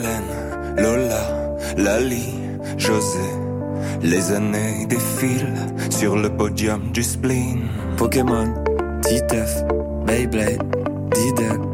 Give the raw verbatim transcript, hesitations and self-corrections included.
Lola, Lali, José, les années défilent sur le podium du spleen. Pokémon, Titeuf, Beyblade, Diddle.